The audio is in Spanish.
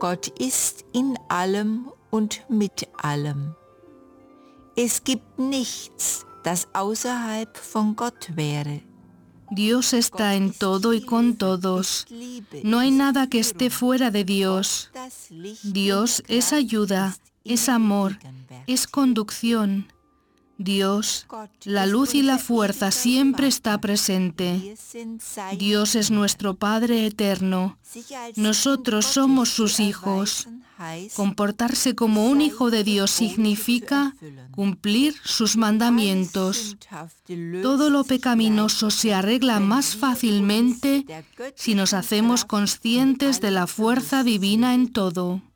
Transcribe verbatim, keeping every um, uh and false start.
Gott ist in allem und mit allem. Es gibt nichts, das außerhalb von Gott wäre. Dios está en todo y con todos. No hay nada que esté fuera de Dios. Dios es ayuda, es amor, es conducción. Dios, la luz y la fuerza siempre está presente. Dios es nuestro Padre eterno. Nosotros somos sus hijos. Comportarse como un hijo de Dios significa cumplir sus mandamientos. Todo lo pecaminoso se arregla más fácilmente si nos hacemos conscientes de la fuerza divina en todo.